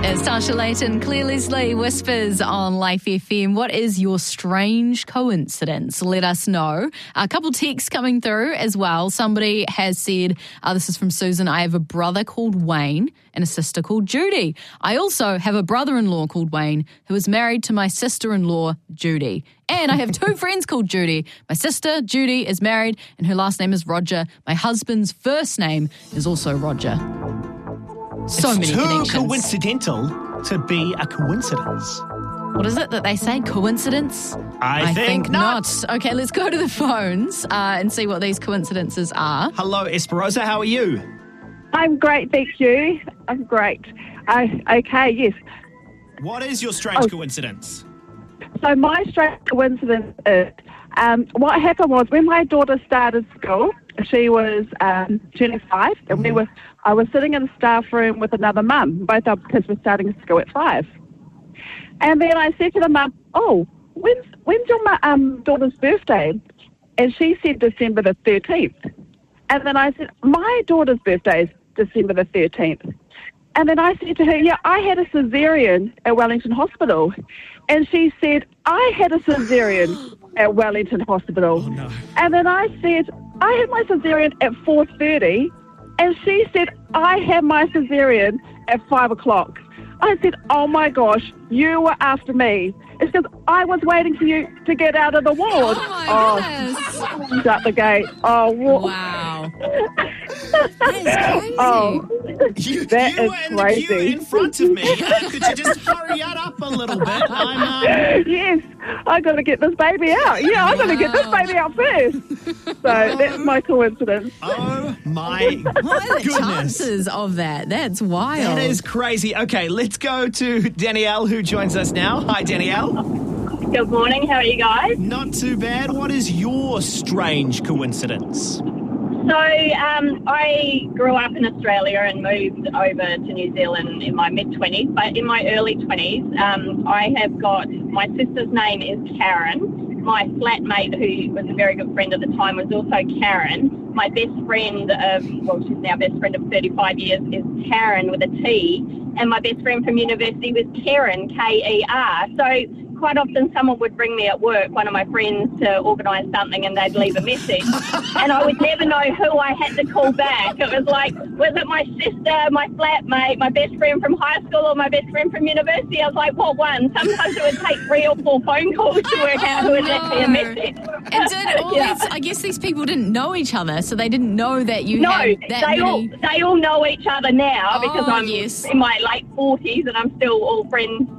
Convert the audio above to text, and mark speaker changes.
Speaker 1: It's Tasha Layton, Claire Leslie, Whispers on Life FM. What is your strange coincidence? Let us know. A couple texts coming through as well. Somebody has said, this is from Susan, I have a brother called Wayne and a sister called Judy. I also have a brother-in-law called Wayne who is married to my sister-in-law, Judy. And I have two friends called Judy. My sister, Judy, is married and her last name is Roger. My husband's first name is also Roger. So many connections.
Speaker 2: Too coincidental to be a coincidence.
Speaker 1: What is it that they say? Coincidence?
Speaker 2: I think not.
Speaker 1: Okay, let's go to the phones and see what these coincidences are.
Speaker 2: Hello, Esperosa. How are you?
Speaker 3: I'm great, thank you. I'm great. Okay, yes.
Speaker 2: What is your strange coincidence?
Speaker 3: So my strange coincidence is, what happened was when my daughter started school, she was 25, and I was sitting in the staff room with another mum. Both our kids were starting school at 5. And then I said to the mum, when's your daughter's birthday? And she said December the 13th. And then I said, my daughter's birthday is December the 13th. And then I said to her, I had a cesarean at Wellington Hospital. And she said, I had a cesarean at Wellington Hospital.
Speaker 2: Oh, no.
Speaker 3: And then I said, I had my cesarean at 4:30. And she said, I had my cesarean at 5 o'clock. I said, oh my gosh, you were after me. It's because I was waiting for you to get out of the ward.
Speaker 1: Oh my goodness.
Speaker 3: Shut the gate.
Speaker 1: Wow. That is crazy.
Speaker 2: You
Speaker 3: That
Speaker 2: were
Speaker 3: is
Speaker 2: in the queue
Speaker 3: crazy.
Speaker 2: in front of me. Could you just hurry it up a little bit?
Speaker 3: Yes, I got to get this baby out. Yeah, I got to get this baby out first. So that's my coincidence.
Speaker 2: Oh my
Speaker 1: What are the
Speaker 2: goodness.
Speaker 1: chances of that? That's wild.
Speaker 2: That is crazy. Okay, let's go to Danielle, who joins us now. Hi, Danielle.
Speaker 4: Good morning, how are you guys?
Speaker 2: Not too bad. What is your strange coincidence?
Speaker 4: So, I grew up in Australia and moved over to New Zealand in my mid-20s, but in my early 20s, I have got, my sister's name is Karen. My flatmate, who was a very good friend at the time, was also Karen. My best friend she's now best friend of 35 years, is Karen with a T. And my best friend from university was Karen, K-E-R. So quite often someone would ring me at work, one of my friends, to organise something, and they'd leave a message. And I would never know who I had to call back. It was like, was it my sister, my flatmate, my best friend from high school, or my best friend from university? I was like, what one? Sometimes it would take 3 or 4 phone calls to work out who had left me a message.
Speaker 1: And did all these, I guess these people didn't know each other, so they didn't know that you had that many...
Speaker 4: they all know each other now because
Speaker 1: Oh,
Speaker 4: I'm
Speaker 1: yes.
Speaker 4: in my late 40s and I'm still all friends